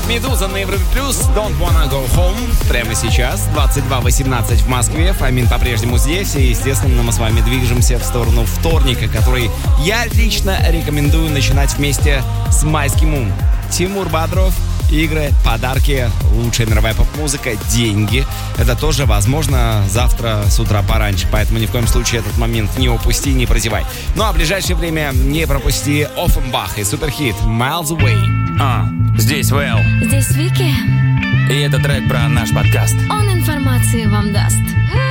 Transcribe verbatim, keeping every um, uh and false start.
Медуза на Европе Плюс, Don't Wanna Go Home. Прямо сейчас, двадцать два восемнадцать в Москве. Фомин по-прежнему здесь. И, естественно, мы с вами движемся в сторону вторника, который я лично рекомендую начинать вместе с майским умом. Тимур Бодров, игры, подарки, лучшая мировая поп-музыка, деньги. Это тоже возможно завтра с утра пораньше, поэтому ни в коем случае этот момент не упусти, не прозевай. Ну а в ближайшее время не пропусти Оффенбах и суперхит Miles Away. А, здесь Вэл. Здесь Вики. И это трек про наш подкаст. Он информации вам даст.